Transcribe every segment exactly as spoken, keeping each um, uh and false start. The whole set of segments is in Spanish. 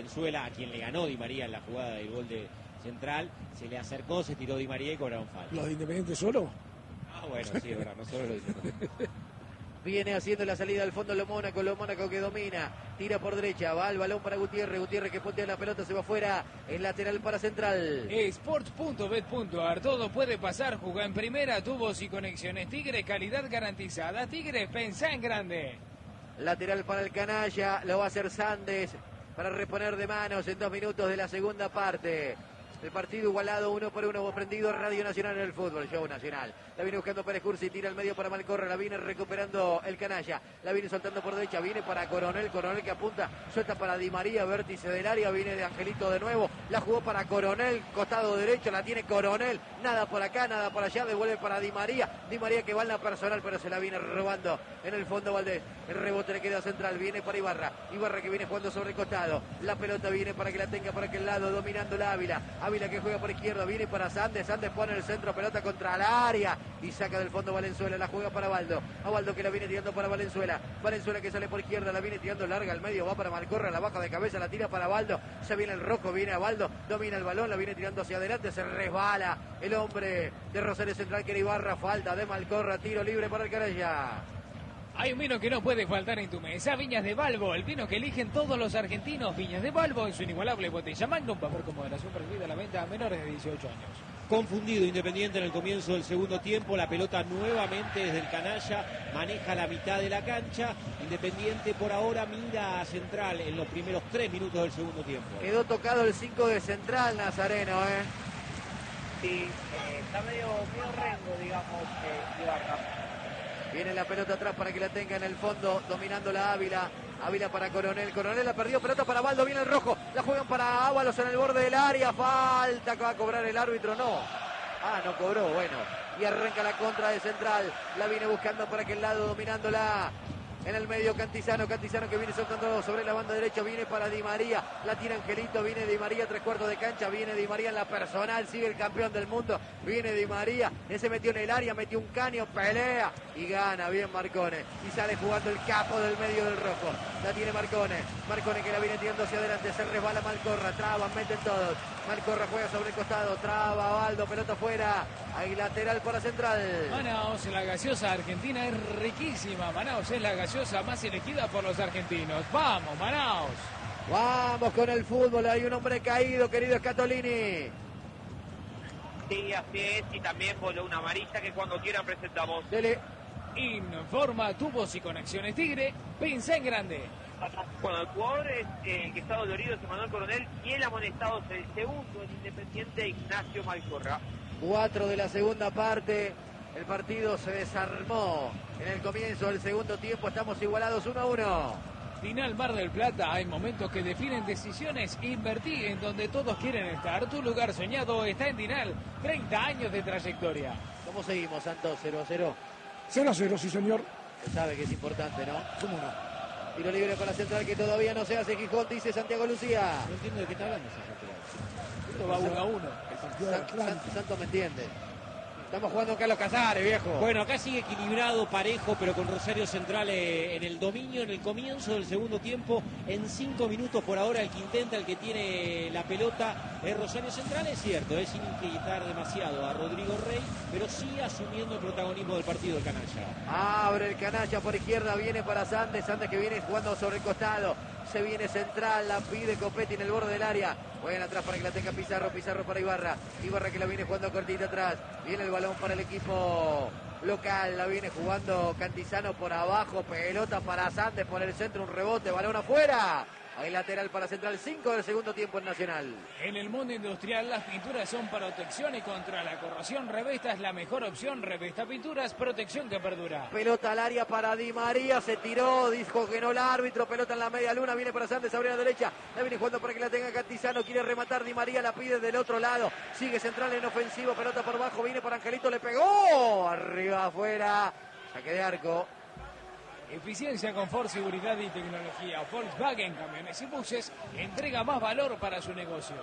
Valenzuela, a quien le ganó Di María en la jugada del gol de Central, se le acercó, se tiró Di María y cobraron falta. ¿Los de Independiente solo? Ah, bueno, sí, es verdad, no solo lo dicen. Viene haciendo la salida al fondo lo Mónaco, lo Mónaco que domina, tira por derecha, va el balón para Gutiérrez, Gutiérrez que pontea la pelota, se va afuera, el lateral para Central. Sports punto bet punto ar, todo puede pasar, juega en primera, tubos y conexiones Tigre, calidad garantizada. Tigre, pensá en grande. Lateral para el canalla, lo va a hacer Sandes para reponer de manos en dos minutos de la segunda parte. El partido igualado uno por uno, vos prendido, Radio Nacional en el fútbol, Show Nacional. La viene buscando Pérez Cursi, tira al medio para Malcorra, la viene recuperando el canalla. La viene soltando por derecha, viene para Coronel, Coronel que apunta, suelta para Di María, vértice del área, viene de Angelito de nuevo. La jugó para Coronel, costado derecho, la tiene Coronel. Nada por acá, nada por allá, devuelve para Di María. Di María que va en la personal, pero se la viene robando en el fondo Valdés. El rebote le queda Central, viene para Ibarra. Ibarra que viene jugando sobre el costado. La pelota viene para que la tenga por aquel lado, dominando la Ávila. Ávila que juega por izquierda, viene para Sandes, Sandes pone el centro, pelota contra el área y saca del fondo Valenzuela, la juega para Baldo, a Baldo que la viene tirando para Valenzuela, Valenzuela que sale por izquierda, la viene tirando larga al medio, va para Malcorra, la baja de cabeza, la tira para Baldo, se viene el rojo, viene a Baldo, domina el balón, la viene tirando hacia adelante, se resbala el hombre de Rosario Central que era Ibarra, falta de Malcorra, tiro libre para el Canalla. Hay un vino que no puede faltar en tu mesa, Viñas de Balbo, el vino que eligen todos los argentinos. Viñas de Balbo en su inigualable botella Magnum, papel con moderación prohibida a la venta a menores de dieciocho años. Confundido Independiente en el comienzo del segundo tiempo, la pelota nuevamente desde el canalla, maneja la mitad de la cancha. Independiente por ahora mira a Central en los primeros tres minutos del segundo tiempo. Quedó tocado el cinco de Central, Nazareno, ¿eh? Sí, eh, está medio, medio rengo, digamos, eh, Ibarra. Viene la pelota atrás para que la tenga en el fondo, dominando la Ávila. Ávila para Coronel, Coronel la perdió, pelota para Baldo, viene el rojo. La juegan para Ábalos en el borde del área, falta que va a cobrar el árbitro, no. Ah, no cobró, bueno. Y arranca la contra de Central. La viene buscando por aquel lado, dominándola. En el medio Cantizano, Cantizano que viene soltando sobre la banda derecha, viene para Di María, la tira Angelito, viene Di María, tres cuartos de cancha, viene Di María en la personal, sigue el campeón del mundo, viene Di María, ese metió en el área, metió un caño, pelea y gana bien Marcone, y sale jugando el capo del medio del rojo, la tiene Marcone, Marcone que la viene tirando hacia adelante, se resbala Malcorra, traba, meten todos, Malcorra juega sobre el costado, traba Baldo, pelota afuera, hay lateral para Central. Manaos, la gaseosa argentina es riquísima, Manaos es la gaseosa más elegida por los argentinos. ¡Vamos, Manaos! Vamos con el fútbol, hay un hombre caído, querido Scatolini. Sí, así es, y también voló una amarilla que cuando quieran presentamos. Dele. Informa Tubos y Conexiones Tigre, pensá en grande. Bueno, el jugador es, eh, que está dolorido es Emanuel Coronel y el amonestado es el segundo, el Independiente Ignacio Malcorra. Cuatro de la segunda parte. El partido se desarmó en el comienzo del segundo tiempo. Estamos igualados uno a uno. Dinal Mar del Plata, hay momentos que definen decisiones. Invertí en donde todos quieren estar. Tu lugar soñado está en Dinal. treinta años de trayectoria. ¿Cómo seguimos, Santos? cero a cero. cero a cero, sí señor. Se sabe que es importante, ¿no? ¿Cómo no? Tiro libre para Central que todavía no se hace. Gijón, dice Santiago Lucía. No entiendo de qué está hablando ese Central. Esto va uno a uno. San- San- Santos me entiende. Estamos jugando Carlos Casares, viejo. Bueno, acá sigue equilibrado, parejo, pero con Rosario Central eh, en el dominio en el comienzo del segundo tiempo. En cinco minutos por ahora el que intenta, el que tiene la pelota es Rosario Central, es cierto, es sin inquietar demasiado a Rodrigo Rey, pero sí asumiendo el protagonismo del partido del canalla. Abre el canalla por izquierda, viene para Sandes, Sandes que viene jugando sobre el costado. Se viene Central, la pide Copetti en el borde del área. Juegan atrás para que la tenga Pizarro, Pizarro para Ibarra. Ibarra que la viene jugando cortita atrás. Viene el balón para el equipo local, la viene jugando Cantizano por abajo. Pelota para Sandes por el centro, un rebote, balón afuera. Hay lateral para Central, cinco del segundo tiempo en Nacional. En el mundo industrial las pinturas son protección y contra la corrosión. Revesta es la mejor opción. Revesta Pinturas, protección que perdura. Pelota al área para Di María, se tiró, dijo que no el árbitro, pelota en la media luna, viene para Sandes, abre a la derecha, la viene jugando para que la tenga Cantizano, quiere rematar Di María, la pide del otro lado, sigue Central en ofensivo, pelota por abajo, viene para Angelito, le pegó, arriba, afuera, saque de arco. Eficiencia, confort, seguridad y tecnología. Volkswagen Camiones y Buses entrega más valor para su negocio.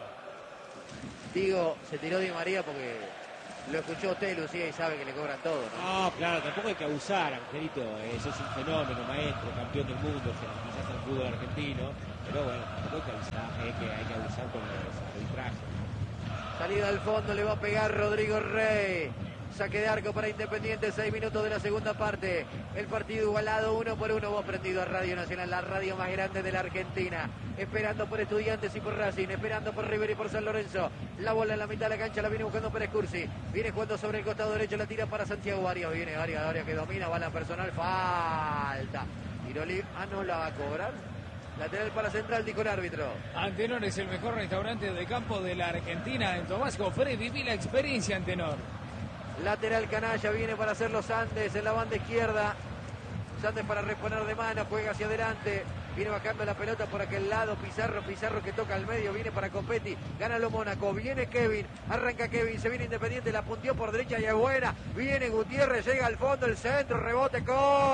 Digo, se tiró Di María porque lo escuchó usted, Lucía, y sabe que le cobran todo, ¿no? No, claro, tampoco hay que abusar, Angelito. Eso es un fenómeno, maestro, campeón del mundo, quizás el fútbol argentino. Pero bueno, tampoco hay que abusar, eh, que, hay que abusar con los arbitrajes. Salida al fondo, le va a pegar Rodrigo Rey. Saque de arco para Independiente, seis minutos de la segunda parte. El partido igualado uno por uno. Vos prendido a Radio Nacional, la radio más grande de la Argentina. Esperando por Estudiantes y por Racing, esperando por River y por San Lorenzo. La bola en la mitad de la cancha, la viene buscando Pérez Cursi. Viene jugando sobre el costado derecho, la tira para Santiago Arias. Viene Arias, Arias que domina, va la personal, falta. Tiro libre, ah, no la va a cobrar. Lateral para Central, dijo el árbitro. Antenor es el mejor restaurante de campo de la Argentina. En Tomás Jofré viví la experiencia, Antenor. Lateral canalla, viene para hacer los Andes en la banda izquierda. Sandes para reponer de mano, juega hacia adelante. Viene bajando la pelota por aquel lado. Pizarro, Pizarro que toca al medio. Viene para Copetti. Gana lo Mónaco. Viene Kevin. Arranca Kevin. Se viene Independiente. La punteó por derecha y es buena. Viene Gutiérrez. Llega al fondo. El centro. Rebote.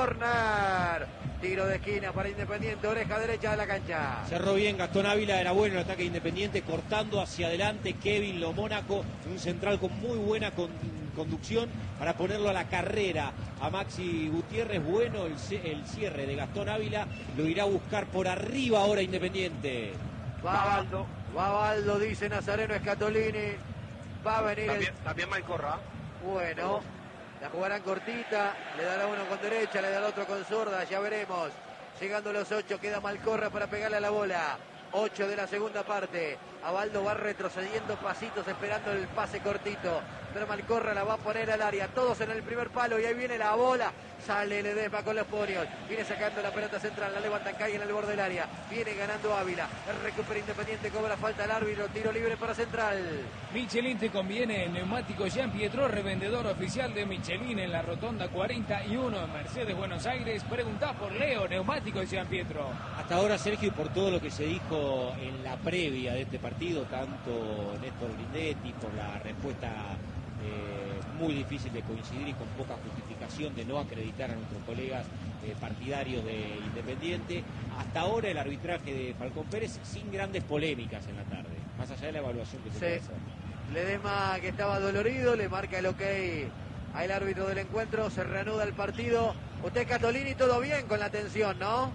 Córner. Tiro de esquina para Independiente. Oreja derecha de la cancha. Cerró bien Gastón Ávila. Era bueno el ataque de Independiente. Cortando hacia adelante Kevin Lo Mónaco. Un central con muy buena con, conducción para ponerlo a la carrera a Maxi Gutiérrez. Bueno el, el cierre de Gastón Ávila. Lo irá a buscar por arriba ahora Independiente. Va Baldo. Va Baldo, dice Nazareno Scatolini. Va a venir También, el... también Malcorra. Bueno, la jugarán cortita. Le dará uno con derecha, le dará otro con zurda. Ya veremos. Llegando los ocho, queda Malcorra para pegarle a la bola. ocho de la segunda parte. Abaldo va retrocediendo pasitos esperando el pase cortito. Pero Malcorra la va a poner al área. Todos en el primer palo y ahí viene la bola. Sale Ledesma con los ponios. Viene sacando la pelota central. La levantan, cae en el borde del área. Viene ganando Ávila. El recupera Independiente. Cobra falta al árbitro. Tiro libre para Central. Michelin te conviene. El neumático Jean Pietro, revendedor oficial de Michelin en la Rotonda cuarenta y uno en Mercedes, Buenos Aires. Preguntá por Leo, neumático Jean Pietro. Hasta ahora, Sergio, y por todo lo que se dijo en la previa de este partido, tanto Néstor Grindetti, por la respuesta eh, muy difícil de coincidir y con poca justificación de no acreditar a nuestros colegas eh, partidarios de Independiente, hasta ahora el arbitraje de Falcón Pérez sin grandes polémicas en la tarde, más allá de la evaluación que se Sí. puede hacer. Ledesma, que estaba dolorido, le marca el ok al árbitro del encuentro. Se reanuda el partido. Usted, Catolini, todo bien con la tensión, ¿no?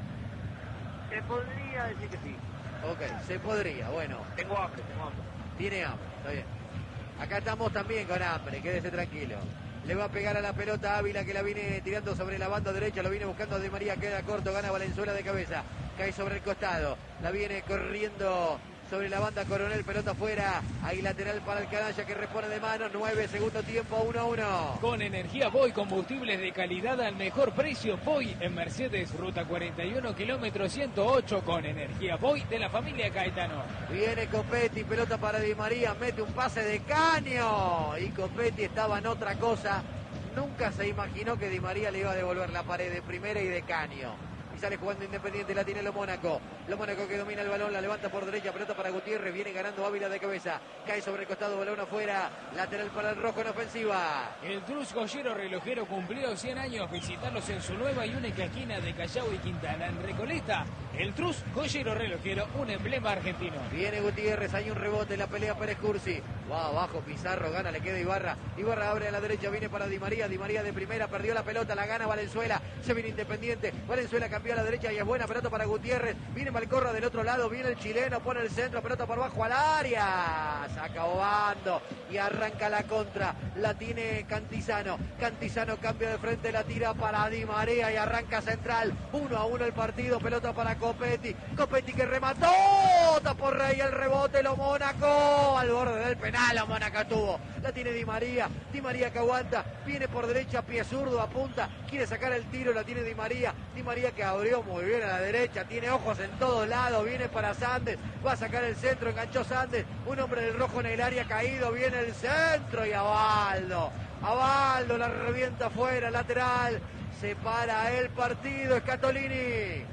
Se podría decir que sí. Ok, se podría, bueno. Tengo hambre, tengo hambre. Tiene hambre, está bien. Acá estamos también con hambre, quédese tranquilo. Le va a pegar a la pelota Ávila, que la viene tirando sobre la banda derecha, lo viene buscando Di María, queda corto, gana Valenzuela de cabeza, cae sobre el costado, la viene corriendo sobre la banda Coronel, pelota afuera, ahí lateral para el canalla que repone de mano, nueve, segundo tiempo, uno a uno. Con energía Boy, combustibles de calidad al mejor precio. Boy en Mercedes, ruta cuarenta y uno, kilómetro ciento ocho, con energía Boy de la familia Caetano. Viene Copetti, pelota para Di María, mete un pase de caño y Copetti estaba en otra cosa. Nunca se imaginó que Di María le iba a devolver la pared de primera y de caño. Y sale jugando Independiente, la tiene Lo Mónaco. Lo Mónaco que domina el balón, la levanta por derecha, pelota para Gutiérrez, viene ganando Ávila de cabeza. Cae sobre el costado, balón afuera, lateral para el rojo en ofensiva. El Trus Goyero Relojero cumplió cien años. Visitarlos en su nueva y única esquina de Callao y Quintana, en Recoleta. El Trus Goyero Relojero, un emblema argentino. Viene Gutiérrez, hay un rebote, la pelea Pérez Cursi. Va abajo, Pizarro, gana, le queda Ibarra. Ibarra abre a la derecha, viene para Di María. Di María de primera, perdió la pelota, la gana Valenzuela. Se viene Independiente. Valenzuela cambió a la derecha y es buena pelota para Gutiérrez. Viene Malcorra del otro lado, viene el chileno, pone el centro, pelota por abajo al área. Saca Obando y arranca la contra. La tiene Cantizano. Cantizano cambia de frente, la tira para Di María y arranca Central. Uno a uno el partido, pelota para Copetti. Copetti que remató. Tapó Rey el rebote, Lo Mónaco. Al borde del penal, Lo Mónaco tuvo. La tiene Di María. Di María que aguanta. Viene por derecha, pie zurdo, apunta. Quiere sacar el tiro, la tiene Di María. Di María que abrió muy bien a la derecha. Tiene ojos en todos lados. Viene para Sandes. Va a sacar el centro. Enganchó Sandes. Un hombre del rojo en el área caído. Viene el centro y Abaldo. Abaldo la revienta afuera, lateral. Se para el partido. Scatolini.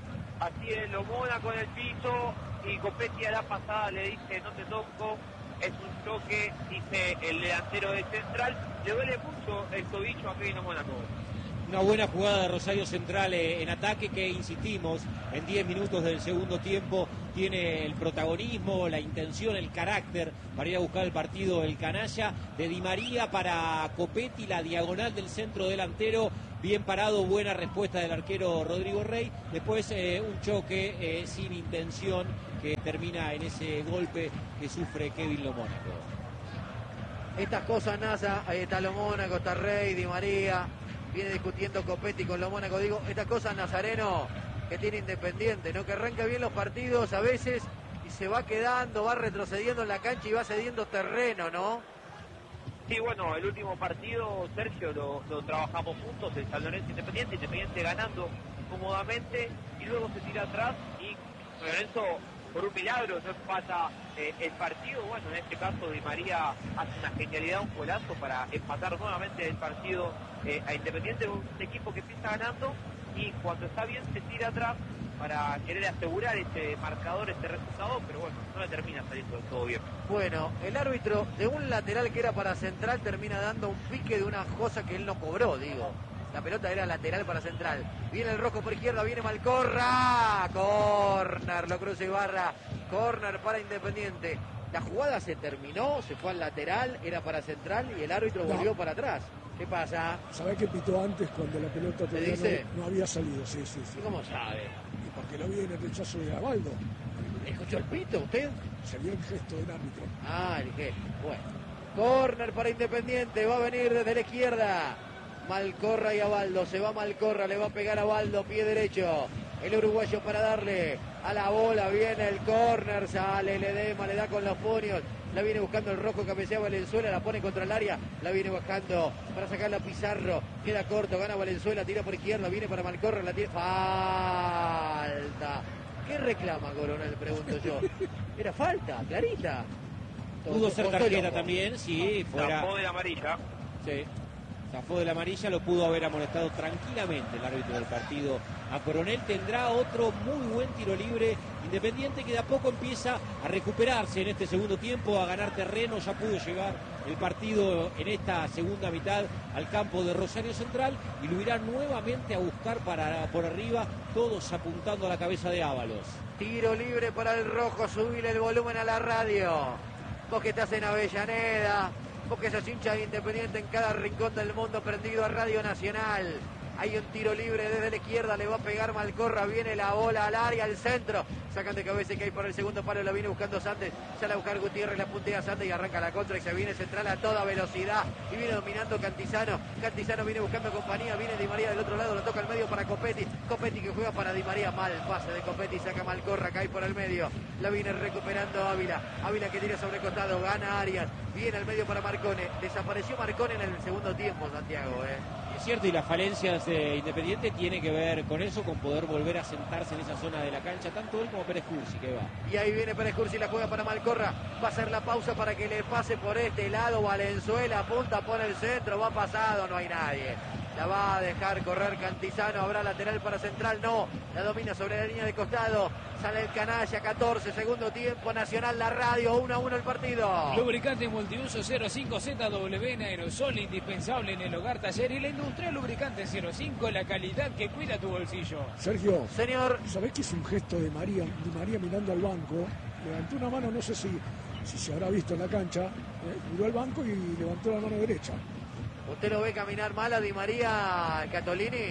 Así es, Lo Mónaco en el piso y Copetti a la pasada le dice no te toco, es un choque, dice el delantero de Central. Le duele mucho el tobillo a Kevin Lo Mónaco. Una buena jugada de Rosario Central eh, en ataque que, insistimos, en diez minutos del segundo tiempo tiene el protagonismo, la intención, el carácter para ir a buscar el partido el canalla. De Di María para Copetti, la diagonal del centro delantero. bien parado, buena respuesta del arquero Rodrigo Rey. Después eh, un choque eh, sin intención que termina en ese golpe que sufre Kevin Lo Mónaco. Estas cosas, Nasa, ahí está Lo Mónaco, está Rey, Di María, viene discutiendo Copetti con Lo Mónaco. Digo, estas cosas, Nazareno, que tiene Independiente, ¿no? Que arranca bien los partidos a veces y se va quedando, va retrocediendo en la cancha y va cediendo terreno, ¿no? Sí, bueno, el último partido, Sergio, lo, lo trabajamos juntos, el San Lorenzo Independiente, Independiente ganando cómodamente y luego se tira atrás y Lorenzo, por un milagro, no empata eh, el partido. Bueno, en este caso Di María hace una genialidad, un golazo para empatar nuevamente el partido eh, a Independiente, un equipo que empieza ganando y cuando está bien se tira atrás para querer asegurar este marcador, este resultado, pero bueno, no le termina saliendo todo bien. Bueno, el árbitro de un lateral que era para Central termina dando un pique de una cosa que él no cobró, digo. La pelota era lateral para Central. Viene el rojo por izquierda, viene Malcorra. Corner, lo cruza Ibarra. Corner para Independiente. La jugada se terminó, se fue al lateral, era para Central y el árbitro No. volvió para atrás. ¿Qué pasa? ¿Sabés que pitó antes cuando la pelota todavía dice? no, no había salido? Sí, sí, sí. ¿Y cómo sabe? Y porque lo vi en el rechazo de Abaldo. ¿Escuchó el pito usted? Se vio el gesto del árbitro. Ah, el que, bueno. Corner para Independiente, va a venir desde la izquierda. Malcorra y Abaldo, se va Malcorra, le va a pegar a Abaldo, pie derecho. El uruguayo para darle a la bola, viene el córner, sale Ledema, le da con los puños. La viene buscando el rojo, cabecea Valenzuela, la pone contra el área, la viene buscando para sacarla a Pizarro. Queda corto, gana Valenzuela, tira por izquierda, viene para Malcorra, la tiene. Falta. ¿Qué reclama Coronel? Pregunto yo. Era falta, clarita. Pudo ser Costó tarjeta loco. también, sí, fuera. Tapó de la amarilla. Sí. Zafó de la amarilla, lo pudo haber amonestado tranquilamente el árbitro del partido a Coronel. Tendrá otro muy buen tiro libre Independiente, que de a poco empieza a recuperarse en este segundo tiempo, a ganar terreno. Ya pudo llegar el partido en esta segunda mitad al campo de Rosario Central y lo irá nuevamente a buscar para, por arriba, todos apuntando a la cabeza de Ábalos. Tiro libre para el rojo, subile el volumen a la radio. Vos que estás en Avellaneda, vos que sos hincha de Independiente en cada rincón del mundo, prendido a Radio Nacional. Hay un tiro libre desde la izquierda, le va a pegar Malcorra, viene la bola al área, al centro. Sacan de cabeza y que hay por el segundo palo, la viene buscando Santos. Sale a buscar Gutiérrez, la puntea Santos y arranca la contra y se viene Central a toda velocidad. Y viene dominando Cantizano. Cantizano viene buscando compañía, viene Di María del otro lado, lo toca al medio para Copetti. Copetti que juega para Di María, mal pase de Copetti, saca Malcorra, cae por el medio. La viene recuperando Ávila. Ávila que tira sobre costado, gana Arias. Viene al medio para Marcone. Desapareció Marcone en el segundo tiempo, Santiago, eh. Es cierto, y las falencias de Independiente tiene que ver con eso, con poder volver a sentarse en esa zona de la cancha, tanto él como Pérez Cursi, que va. Y ahí viene Pérez Cursi, la juega para Malcorra. Va a ser la pausa para que le pase por este lado. Valenzuela apunta, pone el centro, va pasado, no hay nadie. La va a dejar correr Cantizano, habrá lateral para Central, no. La domina sobre la línea de costado. Sale el canalla, catorce, segundo tiempo, Nacional, la radio, uno a uno el partido. Lubricante multiuso cero cinco Z W en aerosol, indispensable en el hogar, taller y la industria. Lubricante cero cinco, la calidad que cuida tu bolsillo. Sergio, Señor, ¿sabés que es un gesto de María, de María mirando al banco? Levantó una mano, no sé si, si se habrá visto en la cancha, eh, miró al banco y levantó la mano derecha. ¿usted lo ve caminar mal a Di María Catolini?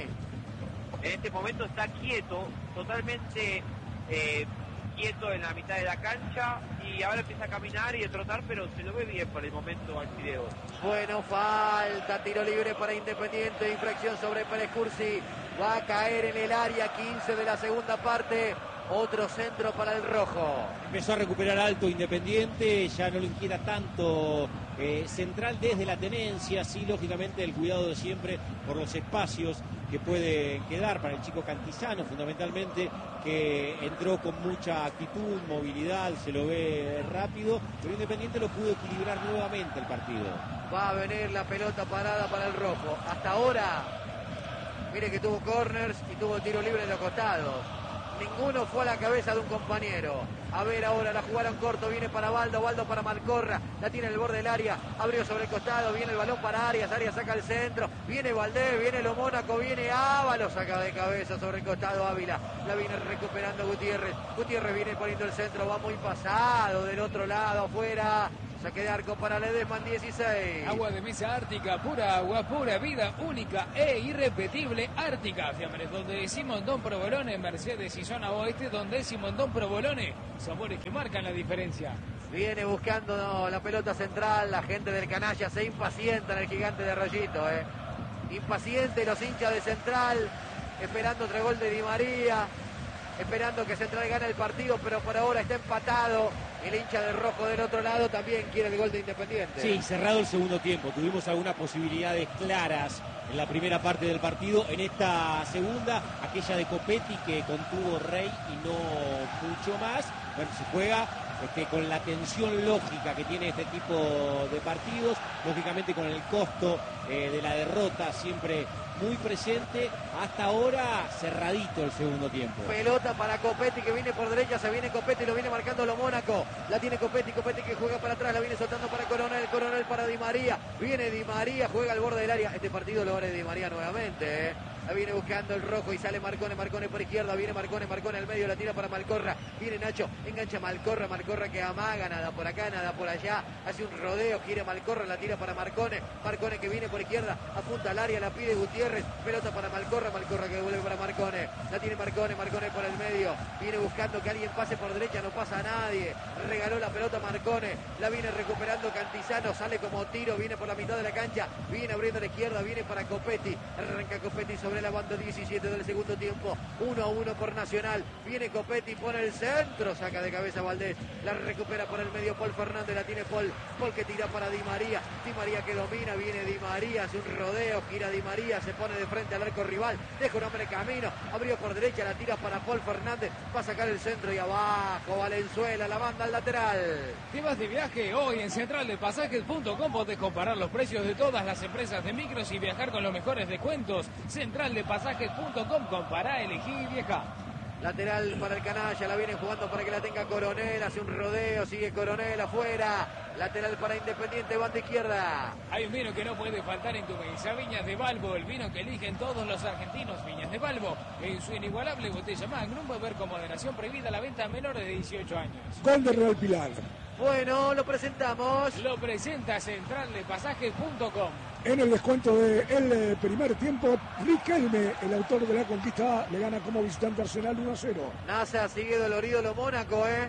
En este momento está quieto, totalmente eh, quieto en la mitad de la cancha y ahora empieza a caminar y a trotar, pero se lo ve bien por el momento al video. Bueno, falta, tiro libre para Independiente, infracción sobre Pérez Cursi. Va a caer en el área, quince de la segunda parte. Otro centro para el rojo. Empezó a recuperar alto Independiente, ya no lo inquieta tanto eh, Central desde la tenencia, sí, lógicamente el cuidado de siempre por los espacios que puede quedar para el chico Cantizano, fundamentalmente, que entró con mucha actitud, movilidad, se lo ve rápido, pero Independiente lo pudo equilibrar nuevamente el partido. Va a venir la pelota parada para el rojo. Hasta ahora, mire que tuvo corners y tuvo tiro libre en los costados. Ninguno fue a la cabeza de un compañero. A ver ahora, la jugaron corto, viene para Baldo, Baldo para Malcorra, la tiene en el borde del área, abrió sobre el costado, viene el balón para Arias, Arias saca el centro, viene Valdés, viene Lo Mónaco, viene Ábalos, saca de cabeza sobre el costado Ávila, la viene recuperando Gutiérrez, Gutiérrez viene poniendo el centro, va muy pasado del otro lado, afuera, Saque de arco para Ledesma, dieciséis. Agua de mesa Ártica, pura agua, pura vida, única e irrepetible. Ártica, Fiambres, donde decimos Don Provolone, Mercedes y zona oeste, donde decimos Don Provolone, sabores que marcan la diferencia. Viene buscando no, la pelota central, la gente del Canalla se impacienta en el gigante de Rollito, eh. Impaciente los hinchas de Central, esperando otro gol de Di María, esperando que Central gane el partido, pero por ahora está empatado. El hincha de rojo del otro lado también quiere el gol de Independiente. Sí, cerrado el segundo tiempo. Tuvimos algunas posibilidades claras en la primera parte del partido. En esta segunda, aquella de Copetti que contuvo Rey y no mucho más. Bueno, se juega este, con la tensión lógica que tiene este tipo de partidos. Lógicamente con el costo eh, de la derrota siempre muy presente. Hasta ahora cerradito el segundo tiempo. Pelota para Copetti que viene por derecha, se viene Copetti, lo viene marcando lo Mónaco. La tiene Copetti, Copetti que juega para atrás, la viene soltando para Coronel, Coronel para Di María. Viene Di María, juega al borde del área. Este partido lo abre Di María nuevamente, ¿eh? La viene buscando el rojo y sale Marcone, Marcone por izquierda, viene Marcone, Marcone al medio, la tira para Malcorra, viene Nacho, engancha Malcorra, Malcorra que amaga, nada por acá, nada por allá, hace un rodeo, gira Malcorra, la tira para Marcone, Marcone que viene por izquierda, apunta al área, la pide Gutiérrez, pelota para Malcorra, Malcorra que devuelve para Marcone, la tiene Marcone, Marcone por el medio, viene buscando que alguien pase por derecha, no pasa a nadie, regaló la pelota Marcone, la viene recuperando Cantizano, sale como tiro, viene por la mitad de la cancha, viene abriendo a la izquierda, viene para Copetti, arranca Copetti sobre la banda, diecisiete del segundo tiempo, uno a uno por Nacional, viene Copetti, pone el centro, saca de cabeza Valdés, la recupera por el medio Paul Fernández, la tiene Paul, Paul que tira para Di María, Di María que domina, viene Di María, hace un rodeo, gira Di María, se pone de frente al arco rival, deja un hombre camino, abrió por derecha, la tira para Paul Fernández, va a sacar el centro y abajo, Valenzuela, la banda al lateral. ¿Te vas de viaje? Hoy en central de pasajes punto com podés comparar los precios de todas las empresas de micros y viajar con los mejores descuentos. central de pasajes punto com, compará, elegí y viaja. Lateral para el Canalla, la viene jugando para que la tenga Coronel, hace un rodeo, sigue Coronel afuera, lateral para Independiente, banda izquierda. Hay un vino que no puede faltar en tu mesa, Viñas de Balbo, el vino que eligen todos los argentinos, Viñas de Balbo, en su inigualable botella Magnum, beber con moderación, prohibida la venta a menores de dieciocho años. Gol de Real Pilar. Bueno, lo presentamos. Lo presenta central de pasajes punto com. En el descuento del primer tiempo, Riquelme, el autor de la conquista, le gana como visitante Arsenal uno a cero. Nasa sigue dolorido lo Mónaco, ¿eh?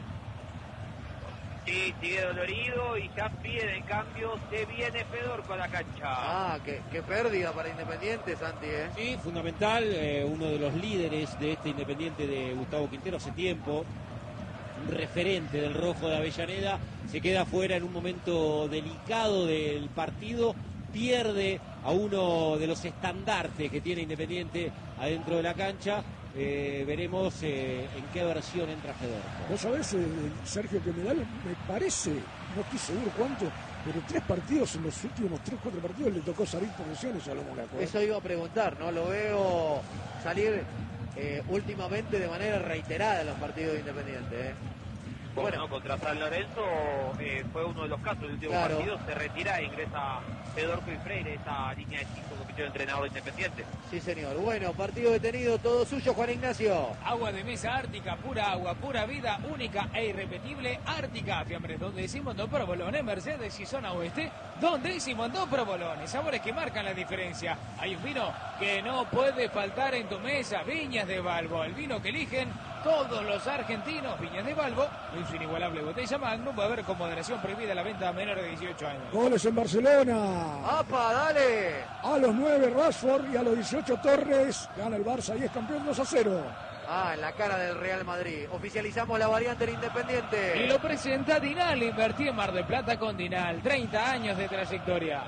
Sí, sigue dolorido y ya pide de cambio, se viene Fedorco a la cancha. Ah, qué, qué pérdida para Independiente, Santi, ¿eh? Sí, fundamental, eh, uno de los líderes de este Independiente de Gustavo Quintero hace tiempo, un referente del rojo de Avellaneda, se queda fuera en un momento delicado del partido, pierde a uno de los estandartes que tiene Independiente adentro de la cancha. Eh, veremos eh, en qué versión entra Fedorco. Vos sabés, eh, Sergio, que me da, me parece, no estoy seguro cuánto, pero tres partidos en los últimos tres, cuatro partidos le tocó salir por lesiones a los Mónaco. ¿eh? Eso iba a preguntar, ¿no? Lo veo salir eh, últimamente de manera reiterada en los partidos de Independiente, ¿eh? Bueno, bueno, contra San Lorenzo eh, fue uno de los casos del último claro. partido, se retira e ingresa Fedorco y Freire, esa línea de cinco que pidió el entrenador Independiente. Sí, señor. Bueno, partido detenido, todo suyo, Juan Ignacio. Agua de mesa Ártica, pura agua, pura vida, única e irrepetible. Ártica, Fiambres, donde decimos Don Provolone, Mercedes y zona oeste, donde decimos Don Provolone, sabores que marcan la diferencia. Hay un vino que no puede faltar en tu mesa, Viñas de Balbo, el vino que eligen todos los argentinos, Viñas de Balbo, en su inigualable botella Magnum, va a haber con moderación prohibida la venta a menores de dieciocho años. Goles en Barcelona. ¡Apa, dale! A los nueve Rashford y a los dieciocho Torres. Gana el Barça y es campeón dos a cero. Ah, en la cara del Real Madrid. Oficializamos la variante del Independiente. Y lo presenta Dinal, invertí en Mar del Plata con Dinal, treinta años de trayectoria.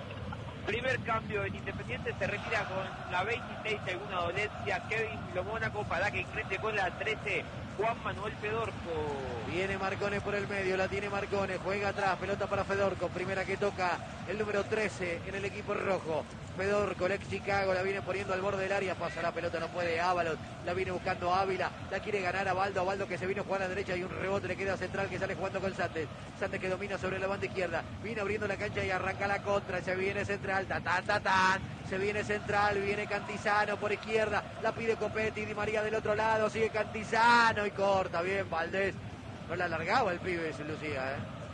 Primer cambio en Independiente, se retira con la veintiséis, alguna dolencia, Kevin Lo Mónaco para que ingrese con la trece, Juan Manuel Fedorco. Viene Marcone por el medio, la tiene Marcone, juega atrás, pelota para Fedorco, primera que toca el número trece en el equipo rojo. Fedorco, el ex Chicago, la viene poniendo al borde del área, pasa la pelota, no puede Ábalos, la viene buscando Ávila, la quiere ganar a Baldo, a Baldo que se vino a jugar a la derecha y un rebote le queda a Central que sale jugando con Santos. Santos que domina sobre la banda izquierda, viene abriendo la cancha y arranca la contra, se viene Central, ta ta ta tan, se viene Central, viene Cantizano por izquierda, la pide Copetti, Di María del otro lado, sigue Cantizano y corta, bien Valdés, no la alargaba el pibe, se lucía, ¿eh?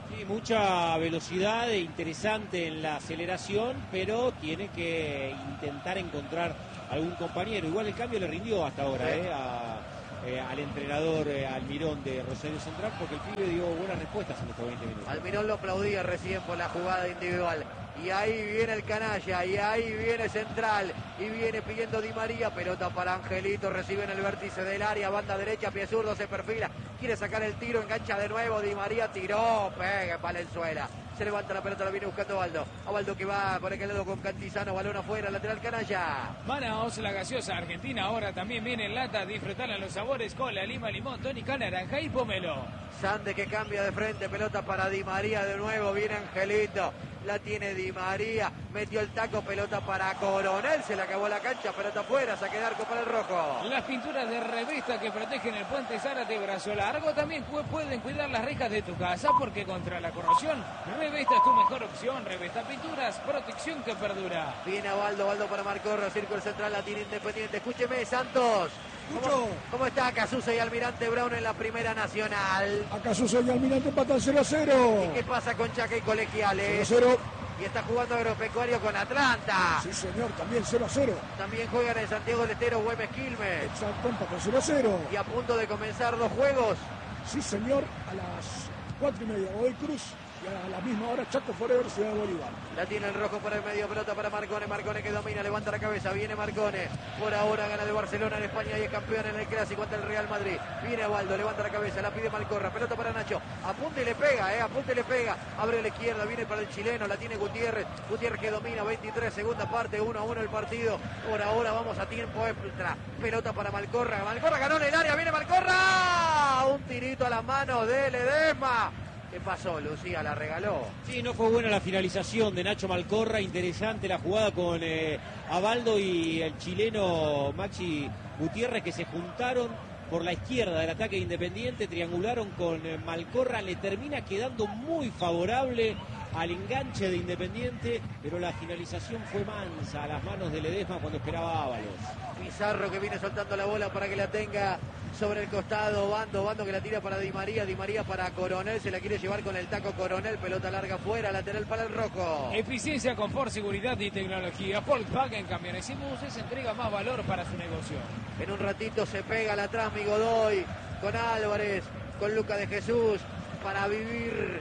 Sí, mucha velocidad, interesante en la aceleración, pero tiene que intentar encontrar algún compañero. Igual el cambio le rindió hasta ahora, Sí. eh, a, eh, al entrenador eh, Almirón de Rosario Central, porque el pibe dio buenas respuestas en estos veinte minutos. Almirón lo aplaudía recién por la jugada individual. Y ahí viene el canalla, y ahí viene Central, y viene pidiendo Di María, pelota para Angelito, recibe en el vértice del área, banda derecha, pie zurdo, se perfila, quiere sacar el tiro, engancha de nuevo, Di María tiró, pega Valenzuela. Se levanta la pelota, la viene buscando Baldo. A Baldo que va por aquel lado con Cantizano, balón afuera, lateral canalla. Manaos, la gaseosa argentina, ahora también viene en lata, disfrutarla los sabores, cola, lima, limón, tónica, naranja y pomelo. Sande que cambia de frente, pelota para Di María de nuevo, viene Angelito, la tiene Di María, metió el taco, pelota para Coronel, se le acabó la cancha, pelota afuera, saque de arco para el rojo. Las pinturas de revista que protegen el puente Zárate brazo largo también pu- pueden cuidar las rejas de tu casa, porque contra la corrosión, Revesta es tu mejor opción. Revesta Pinturas, protección que perdura. Viene a Baldo, Baldo para Marcorra, círculo central, la tiene Independiente. Escúcheme, Santos. ¿Cómo, ¿Cómo está Casusa y Almirante Brown en la Primera Nacional? Acá sucede Almirante, empatan cero a cero. ¿Y qué pasa con Chaca y Colegiales? cero a cero. Y está jugando Agropecuario con Atlanta. Sí, señor, también cero a cero. También juegan en Santiago del Estero, Güemes Quilmes. Exacto, empatan cero a cero. Y a punto de comenzar los juegos. Sí, señor, a las cuatro y media Godoy Cruz y a la misma hora Chaco Forever, Ciudad de Bolívar. La tiene el rojo por el medio, pelota para Marcone, Marcone que domina, levanta la cabeza, viene Marcone, por ahora gana el Barcelona en España y es campeón en el Clásico ante el Real Madrid, viene Baldo, levanta la cabeza, la pide Malcorra, pelota para Nacho, apunta y le pega, eh, apunta y le pega, abre a la izquierda, viene para el chileno, la tiene Gutiérrez, Gutiérrez que domina, veintitrés, segunda parte, uno a uno el partido, por ahora vamos a tiempo extra, pelota para Malcorra, Malcorra ganó en el área, viene Malcorra, un tirito a la mano de Ledesma. ¿Qué pasó, Lucía? ¿La regaló? Sí, no fue buena la finalización de Nacho Malcorra, interesante la jugada con eh, Abaldo y el chileno Maxi Gutiérrez, que se juntaron por la izquierda del ataque Independiente, triangularon con eh, Malcorra, le termina quedando muy favorable al enganche de Independiente, pero la finalización fue mansa a las manos de Ledesma cuando esperaba Ábalos. Pizarro que viene soltando la bola para que la tenga sobre el costado, Bando, Bando que la tira para Di María, Di María para Coronel, se la quiere llevar con el taco Coronel, pelota larga afuera, lateral para el rojo. Eficiencia, confort, seguridad y tecnología. Volkswagen Camiones y Buses entrega más valor para su negocio. En un ratito se pega la atrás mi Godoy, con Álvarez, con Luca de Jesús, para vivir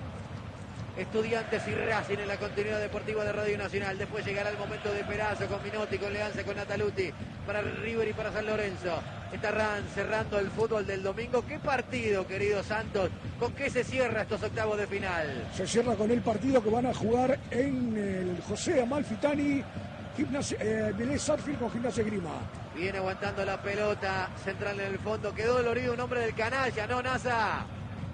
Estudiantes y Racing en la continuidad deportiva de Radio Nacional. Después llegará el momento de Perazo con Minotti, con Leanza, con Nataluti, para River y para San Lorenzo. Está Ran cerrando el fútbol del domingo. ¿Qué partido, querido Santos? ¿Con qué se cierra estos octavos de final? Se cierra con el partido que van a jugar en el José Amalfitani, Gimnasia, eh, Vélez Sarsfield con Gimnasia Grima. Viene aguantando la pelota, central en el fondo. Quedó dolorido un hombre del canalla, ¿no, Nasa?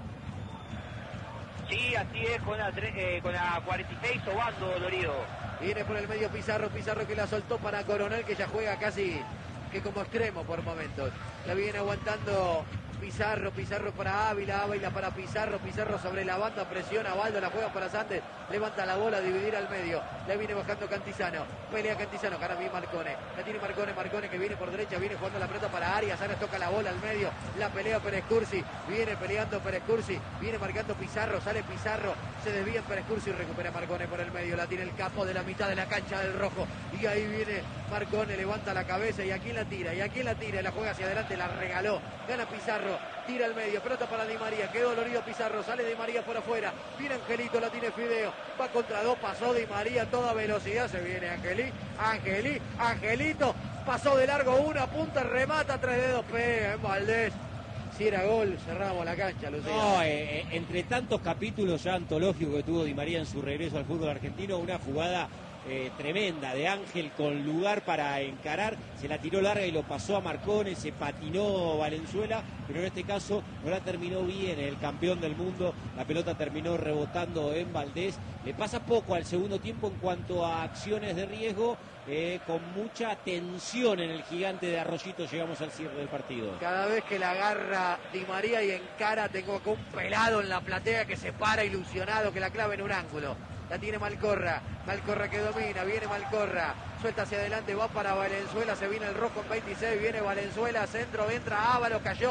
Sí, así es, con la, eh, con la cuarenta y seis Obando dolorido. Viene por el medio Pizarro, Pizarro que la soltó para Coronel, que ya juega casi que como extremo por momentos. La viene aguantando Pizarro, Pizarro para Ávila, Ávila para Pizarro, Pizarro sobre la banda, presiona a Baldo, la juega para Sandes, levanta la bola, dividir al medio, la viene bajando Cantizano, pelea Cantizano, gana bien Marcone, la tiene Marcone, Marcone que viene por derecha, viene jugando la pelota para Arias, Arias toca la bola al medio, la pelea Pérez Cursi, viene peleando Pérez Cursi, viene marcando Pizarro, sale Pizarro, se desvía en Pérez Cursi, recupera Marcone por el medio, la tiene el capo de la mitad de la cancha del rojo, y ahí viene Marcone, levanta la cabeza, y aquí la tira, y aquí la tira, la juega hacia adelante, la regaló, gana Pizarro, tira al medio, pelota para Di María, quedó dolorido Pizarro, sale Di María por afuera, viene Angelito, la tiene Fideo, va contra dos, pasó Di María, toda velocidad, se viene Angelí, Angelí, Angelito, pasó de largo una punta, remata, tres dedos, pega en Valdés. Si era gol, cerramos la cancha, Lucía. No, eh, eh, entre tantos capítulos ya antológicos que tuvo Di María en su regreso al fútbol argentino, una jugada eh, tremenda de Ángel con lugar para encarar, se la tiró larga y lo pasó a Marcone, se patinó Valenzuela, pero en este caso no la terminó bien el campeón del mundo, la pelota terminó rebotando en Valdés, le pasa poco al segundo tiempo en cuanto a acciones de riesgo, eh, con mucha tensión en el gigante de Arroyito, llegamos al cierre del partido. Cada vez que la agarra Di María y encara, tengo acá un pelado en la platea que se para ilusionado, que la clava en un ángulo. La tiene Malcorra, Malcorra que domina, viene Malcorra, suelta hacia adelante, va para Valenzuela, se viene el rojo en veintiséis, viene Valenzuela, centro, entra Ábalos, cayó,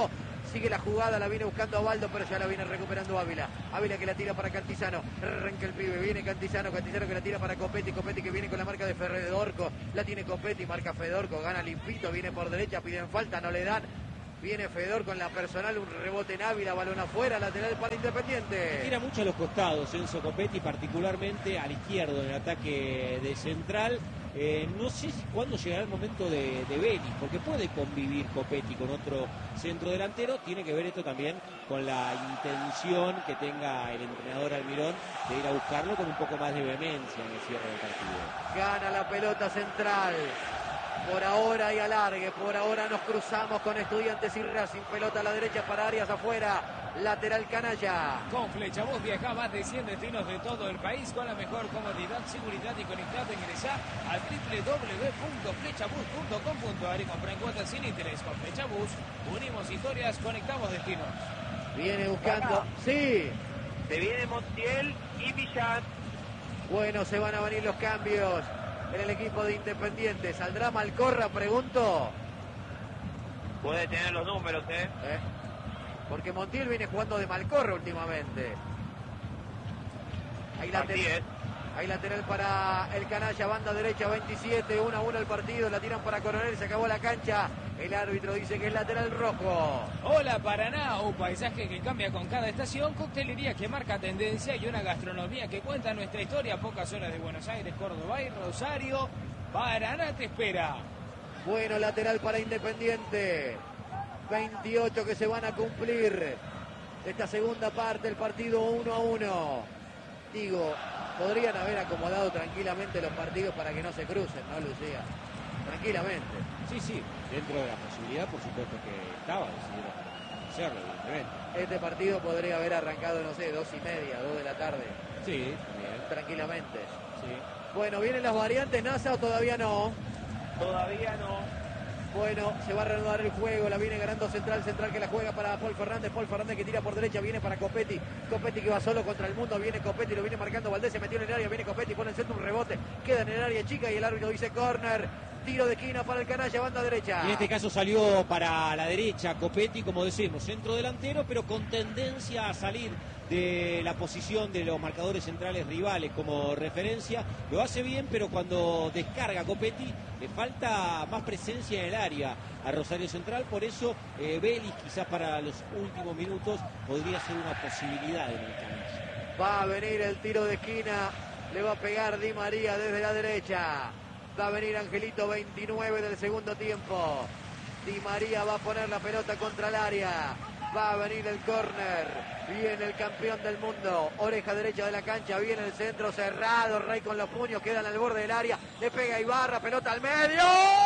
Sigue la jugada, la viene buscando a Baldo, pero ya la viene recuperando Ávila. Ávila que la tira para Cantizano. Arranca el pibe, viene Cantizano. Cantizano que la tira para Copetti. Copetti que viene con la marca de Fedorco. La tiene Copetti, marca Fedorco. Gana limpito, viene por derecha, piden falta, no le dan. Viene Fedor con la personal, un rebote en Ávila, balón afuera, lateral para Independiente. Tira mucho a los costados Enzo Copetti, particularmente al izquierdo en el ataque de central. Eh, no sé si cuándo llegará el momento de, de Vélez, porque puede convivir Copetti con otro centro delantero. Tiene que ver esto también con la intención que tenga el entrenador Almirón de ir a buscarlo con un poco más de vehemencia en el cierre del partido. Gana la pelota central. Por ahora hay alargue, por ahora nos cruzamos con Estudiantes y Racing. Pelota a la derecha para Arias afuera. Lateral Canalla. Con Flechabús viaja más de cien destinos de todo el país con la mejor comodidad, seguridad y conectado. Ingresá a doble u doble u doble u punto flechabús punto com punto a r y compra en cuotas sin interés. Con Flechabús unimos historias, conectamos destinos. Viene buscando, sí. Se viene Montiel y Millán. Bueno, se van a venir los cambios en el equipo de Independiente. ¿Saldrá Malcorra? Pregunto. Puede tener los números, ¿eh? ¿Eh? Porque Montiel viene jugando de Malcorra últimamente. Hay lateral, hay lateral para el Canalla, banda derecha, veintisiete, uno a uno el partido. La tiran para Coronel, se acabó la cancha. El árbitro dice que es lateral rojo. Hola Paraná, un paisaje que cambia con cada estación, coctelería que marca tendencia y una gastronomía que cuenta nuestra historia. Pocas horas de Buenos Aires, Córdoba y Rosario. Paraná te espera. Bueno, lateral para Independiente. veintiocho que se van a cumplir. Esta segunda parte, el partido uno a uno. Digo, podrían haber acomodado tranquilamente los partidos para que no se crucen, ¿no, Lucía? Tranquilamente. Sí, sí, dentro de la posibilidad, por supuesto que estaba, decidieron hacerlo, evidentemente. Este partido podría haber arrancado, no sé, dos y media, dos de la tarde. Sí, también. Tranquilamente. Sí. Bueno, ¿vienen las variantes, NASA, o todavía no? Todavía no. Bueno, se va a reanudar el juego, la viene ganando Central, Central que la juega para Paul Fernández, Paul Fernández que tira por derecha, viene para Copetti, Copetti que va solo contra el mundo, viene Copetti, lo viene marcando Valdés, se metió en el área, viene Copetti, pone el centro, un rebote, queda en el área chica y el árbitro dice córner, tiro de esquina para el Canalla, banda derecha. En este caso salió para la derecha Copetti, como decimos, centro delantero, pero con tendencia a salir de la posición de los marcadores centrales rivales como referencia. Lo hace bien, pero cuando descarga Copetti le falta más presencia en el área a Rosario Central. Por eso eh, Vélez quizás para los últimos minutos podría ser una posibilidad en el Canalla. Va a venir el tiro de esquina, le va a pegar Di María desde la derecha. Va a venir Angelito, veintinueve del segundo tiempo. Di María va a poner la pelota contra el área. Va a venir el córner. Viene el campeón del mundo. Oreja derecha de la cancha. Viene el centro cerrado. Rey con los puños. Quedan al borde del área. Le pega Ibarra. Pelota al medio.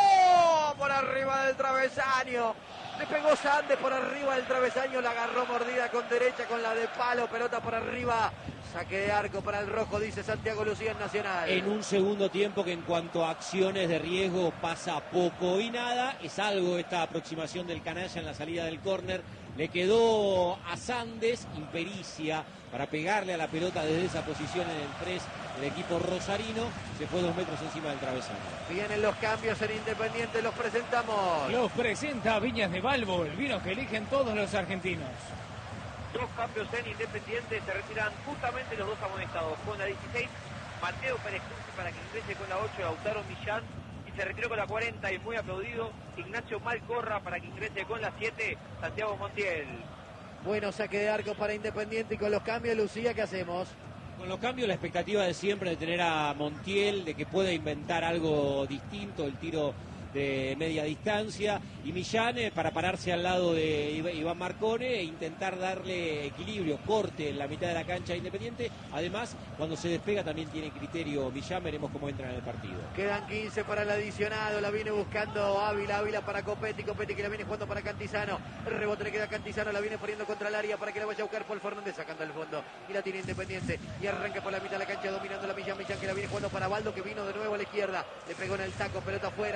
Por arriba del travesaño. Le pegó Sandes por arriba del travesaño. La agarró mordida con derecha con la de palo. Pelota por arriba. Saque de arco para el rojo, dice Santiago Lucía en Nacional. En un segundo tiempo que en cuanto a acciones de riesgo pasa poco y nada. Es algo esta aproximación del Canalla en la salida del córner. Le quedó a Sandes impericia para pegarle a la pelota desde esa posición en el tres del equipo rosarino. Se fue dos metros encima del travesaño. Vienen los cambios en Independiente, los presentamos. Los presenta Viñas de Balbo, el vino que eligen todos los argentinos. Dos cambios en Independiente, se retiran justamente los dos amonestados. Con la dieciséis, Mateo Pérez Cruz para que ingrese con la ocho, Lautaro Millán. Y se retiró con la cuarenta y muy aplaudido Ignacio Malcorra para que ingrese con la siete, Santiago Montiel. Bueno, saque de arco para Independiente y con los cambios, Lucía, ¿qué hacemos? Con los cambios, la expectativa de siempre de tener a Montiel, de que pueda inventar algo distinto, el tiro de media distancia, y Millán eh, para pararse al lado de Iván Marcone e intentar darle equilibrio, corte en la mitad de la cancha a Independiente. Además, cuando se despega también tiene criterio Millán, veremos cómo entra en el partido. Quedan quince para el adicionado, la viene buscando Ávila, Ávila para Copetti, Copetti que la viene jugando para Cantizano, el rebote le queda a Cantizano, la viene poniendo contra el área para que la vaya a buscar Paul Fernández, sacando el fondo, y la tiene Independiente, y arranca por la mitad de la cancha, dominando la Millán, Millán que la viene jugando para Baldo, que vino de nuevo a la izquierda, le pegó en el taco, pelota afuera, lateral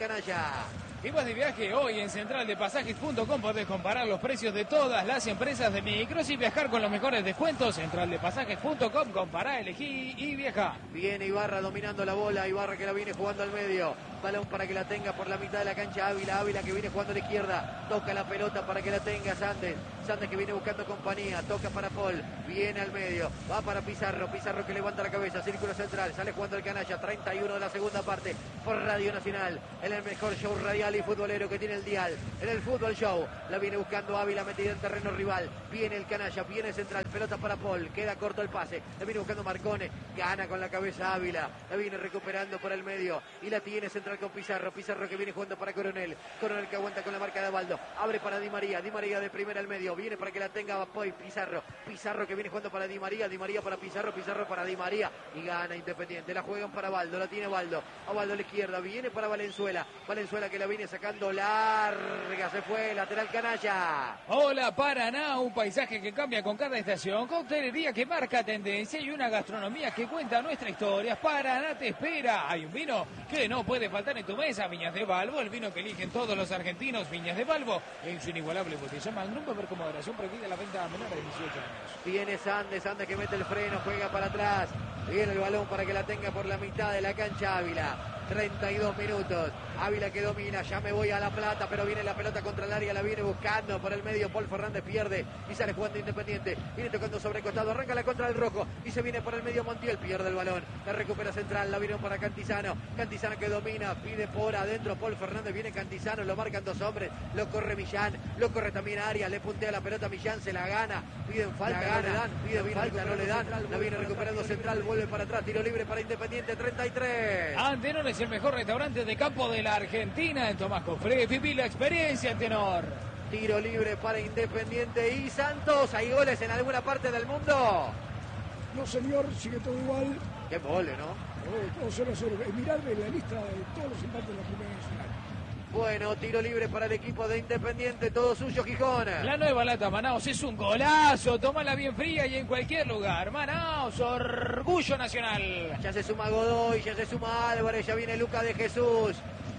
canalla. Y vas de viaje hoy en central de pasajes punto com podés comparar los precios de todas las empresas de micros y viajar con los mejores descuentos. central de pasajes punto com, compará, elegí y viaja. Viene Ibarra dominando la bola, Ibarra que la viene jugando al medio. Balón para que la tenga por la mitad de la cancha Ávila, Ávila que viene jugando a la izquierda. Toca la pelota para que la tenga Sandes. Sandes que viene buscando compañía, toca para Paul, viene al medio, va para Pizarro, Pizarro que levanta la cabeza, círculo central, sale jugando el canalla, treinta y uno de la segunda parte, por Radio Nacional, en el mejor show radial y futbolero que tiene el dial, en el Fútbol Show, la viene buscando Ávila, metida en terreno rival, viene el canalla, viene central, pelota para Paul, queda corto el pase, la viene buscando Marcone, gana con la cabeza Ávila, la viene recuperando por el medio, y la tiene central con Pizarro, Pizarro que viene jugando para Coronel, Coronel que aguanta con la marca de Abaldo, abre para Di María, Di María de primera al medio, viene para que la tenga Poi, Pizarro, Pizarro que viene jugando para Di María, Di María para Pizarro, Pizarro para Di María, y gana Independiente, la juegan para Baldo, la tiene Baldo, a Baldo a la izquierda, viene para Valenzuela, Valenzuela que la viene sacando larga, se fue, lateral canalla. Hola Paraná, un paisaje que cambia con cada estación, coctelería que marca tendencia y una gastronomía que cuenta nuestra historia. Paraná te espera, hay un vino que no puede faltar en tu mesa, Viñas de Balbo, el vino que eligen todos los argentinos, Viñas de Balbo, en su inigualable botella Magnum, beber con moderación, prohibida la venta a menores de dieciocho años. Viene Sandes, Sandes que mete el freno, juega para atrás, viene el balón para que la tenga por la mitad de la cancha Ávila. treinta y dos minutos, Ávila que domina, ya me voy a La Plata, pero viene la pelota contra el área, la viene buscando por el medio, Paul Fernández pierde y sale jugando Independiente, viene tocando sobre costado, arranca la contra del rojo y se viene por el medio Montiel, pierde el balón, la recupera central, la viene para Cantizano, Cantizano que domina, pide por adentro, Paul Fernández, viene Cantizano, lo marcan dos hombres, lo corre Millán, lo corre también Arias, le puntea la pelota Millán, se la gana, piden falta, la gana, no le dan, piden falta, no le dan, la viene recuperando central, vuelve para atrás, tiro libre para Independiente, treinta y tres. Antenor es el mejor restaurante de campo de la Argentina, en Tomás Cofré, viví la experiencia, Antenor. Tiro libre para Independiente y Santos, ¿hay goles en alguna parte del mundo? No señor, sigue todo igual. Qué gole, ¿no? Oh, todo cero a cero. Mirarle la lista de todos los empates de la Primera Nacional. Bueno, tiro libre para el equipo de Independiente, todo suyo Gijón. La nueva lata Manaos es un golazo, tómala bien fría y en cualquier lugar. Manaos, orgullo nacional. Ya se suma Godoy, ya se suma Álvarez, ya viene Lucas de Jesús.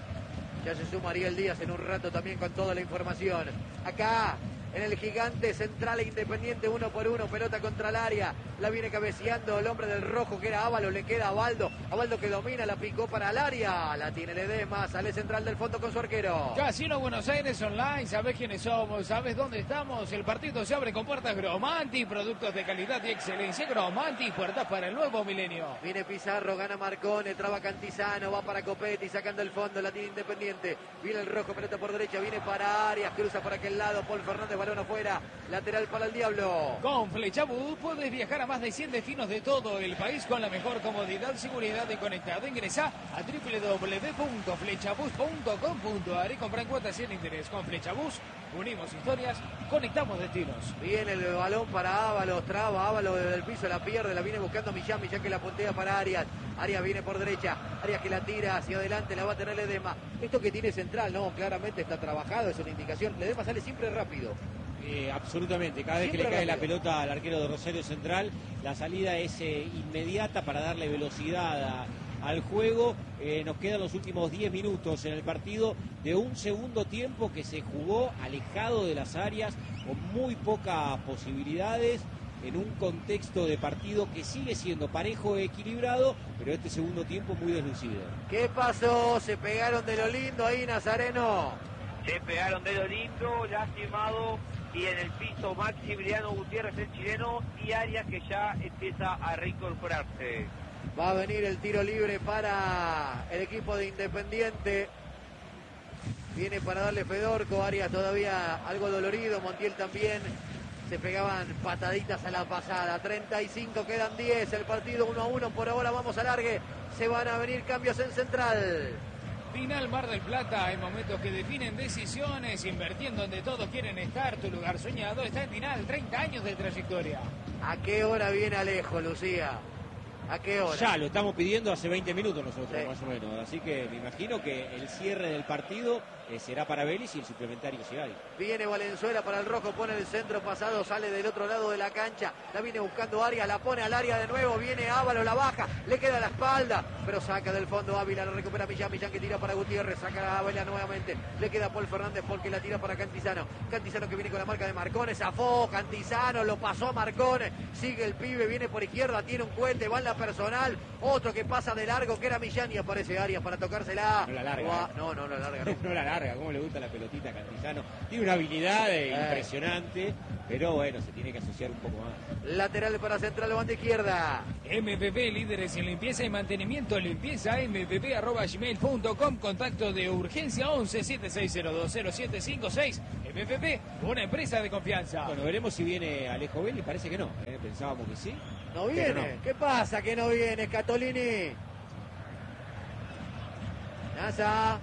Ya se suma Ariel Díaz en un rato también con toda la información. Acá, en el Gigante, Central e Independiente, uno por uno, pelota contra el área. La viene cabeceando el hombre del rojo, que era Ávalo, le queda a Baldo. A Baldo que domina, la picó para el área. La tiene Ledesma, sale Central del fondo con su arquero. Casino Buenos Aires Online, ¿sabés quiénes somos? ¿Sabés dónde estamos? El partido se abre con puertas Gromanti, productos de calidad y excelencia. Gromanti, puertas para el nuevo milenio. Viene Pizarro, gana Marcone, traba Cantizano, va para Copetti, sacando el fondo, la tiene Independiente. Viene el rojo, pelota por derecha, viene para Arias, cruza por aquel lado, Paul Fernández, balón afuera, lateral para el Diablo. Con Flechabús puedes viajar a más de cien destinos de todo el país con la mejor comodidad, seguridad y conectado. Ingresa a w w w punto flechabús punto com punto a r y compra en cuotas sin interés. Con Flechabús unimos historias, conectamos destinos. Viene el balón para Ábalos, traba Ábalos desde el piso, la pierde, la viene buscando Millán, Millán que la puntea para Arias. Arias viene por derecha, Arias que la tira hacia adelante, la va a tener Ledesma. Esto que tiene Central, no, claramente está trabajado, es una indicación. Ledesma sale siempre rápido. Eh, absolutamente, cada vez Siempre que le cae rápido. la pelota al arquero de Rosario Central, la salida es eh, inmediata para darle velocidad a, al juego. Eh, nos quedan los últimos diez minutos en el partido de un segundo tiempo que se jugó alejado de las áreas, con muy pocas posibilidades, en un contexto de partido que sigue siendo parejo e equilibrado, pero este segundo tiempo muy deslucido. ¿Qué pasó? Se pegaron de lo lindo ahí, Nazareno. Se pegaron de lo lindo, lastimado, y en el piso Maximiliano Gutiérrez, el chileno, y Arias que ya empieza a reincorporarse. Va a venir el tiro libre para el equipo de Independiente. Viene para darle Fedorco, Arias todavía algo dolorido, Montiel también. Se pegaban pataditas a la pasada. treinta y cinco, quedan diez, el partido uno a uno, por ahora vamos a largue. Se van a venir cambios en Central. Final Mar del Plata, hay momentos que definen decisiones, invirtiendo donde todos quieren estar, tu lugar soñado está en Final, treinta años de trayectoria. ¿A qué hora viene Alejo, Lucía? ¿A qué hora? Ya, lo estamos pidiendo hace veinte minutos nosotros, Sí. más o menos. Así que me imagino que el cierre del partido eh, será para Vélez y el suplementario si hay. Viene Valenzuela para el rojo, pone el centro pasado, sale del otro lado de la cancha, la viene buscando Arias, la pone al área de nuevo, viene Ávalo, la baja, le queda la espalda, pero saca del fondo Ávila, lo recupera Millán, Millán que tira para Gutiérrez, saca a Ávila nuevamente, le queda Paul Fernández porque la tira para Cantizano, Cantizano que viene con la marca de Marcones, zafó Cantizano, lo pasó a Marcones, sigue el pibe, viene por izquierda, tiene un cohete, va en la personal, otro que pasa de largo que era Millán y aparece Arias para tocársela. No la larga, Gua- eh. No, no la larga, no. No la larga, cómo le gusta la pelotita a Cantizano. Tiene una habilidad eh, Eh. impresionante, pero bueno, se tiene que asociar un poco más. Lateral para Central, banda izquierda. M P P, líderes en limpieza y mantenimiento, limpieza m p p arroba gmail punto com, contacto de urgencia once siete seis cero dos cero siete cinco seis. M P P, una empresa de confianza. Bueno, veremos si viene Alejo Vélez, parece que no. eh, Pensábamos que sí. No Pero viene. no. ¿Qué pasa que no viene, Scatolini? Nasa.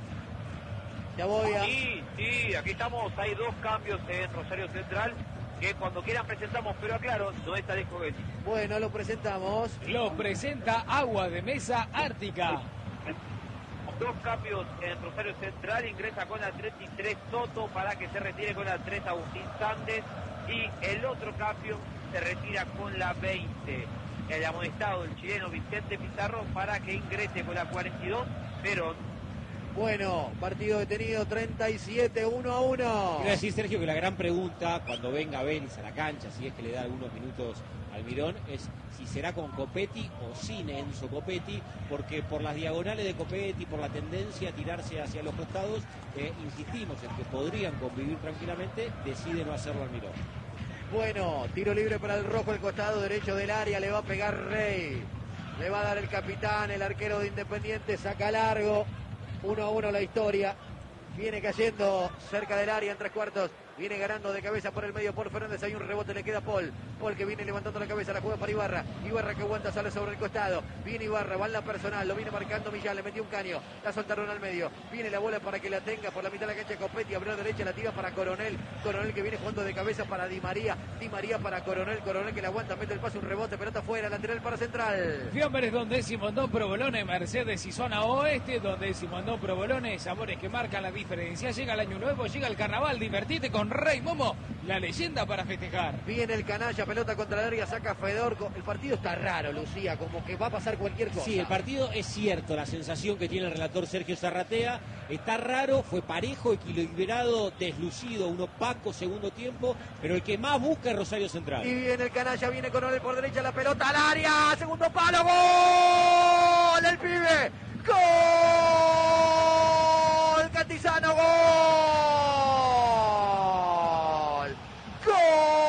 Ya voy a... Sí, sí, aquí estamos. Hay dos cambios en Rosario Central que cuando quieran presentamos, pero aclaro, no es Alejo Vélez. Bueno, lo presentamos. Lo presenta Agua de Mesa Ártica. Dos cambios en Rosario Central, ingresa con la treinta y tres Soto para que se retire con la tres Agustín Sández y el otro cambio se retira con la veinte. El amonestado, el chileno Vicente Pizarro, para que ingrese con la cuarenta y dos Perón. Bueno, partido detenido, treinta y siete, uno a uno. Quiero decir, Sergio, que la gran pregunta cuando venga Vélez a la cancha, si es que le da algunos minutos al Mirón, es si será con Copetti o sin Enzo Copetti, porque por las diagonales de Copetti, por la tendencia a tirarse hacia los costados, eh, insistimos en que podrían convivir tranquilamente, decide no hacerlo al Mirón. Bueno, tiro libre para el rojo, el costado derecho del área, le va a pegar Rey. Le va a dar el capitán, el arquero de Independiente, saca largo. Uno a uno la historia. Viene cayendo cerca del área en tres cuartos. Viene ganando de cabeza por el medio Paul Fernández. Hay un rebote, le queda Paul. Paul que viene levantando la cabeza, la juega para Ibarra. Ibarra que aguanta, sale sobre el costado. Viene Ibarra, va en la personal, lo viene marcando Millán, le metió un caño. La soltaron al medio. Viene la bola para que la tenga por la mitad de la cancha Copetti. Abrió derecha, la tira para Coronel. Coronel que viene jugando de cabeza para Di María. Di María para Coronel. Coronel que la aguanta, mete el pase, un rebote, pelota fuera, lateral para Central. Fiambres, donde Simondón Provolone, Mercedes y zona oeste, donde Simondón Provolone, sabores que marcan la diferencia. Llega el año nuevo, llega el carnaval, divertite con Rey Momo, la leyenda para festejar. Viene el canalla, pelota contra el área, saca Fedorco. El partido está raro, Lucía, como que va a pasar cualquier cosa. Sí, el partido es cierto, la sensación que tiene el relator Sergio Zarratea está raro, fue parejo, equilibrado, deslucido, un opaco segundo tiempo, pero el que más busca es Rosario Central. Y viene el canalla, viene Coronel por derecha, la pelota al área, segundo palo, gol del pibe, gol.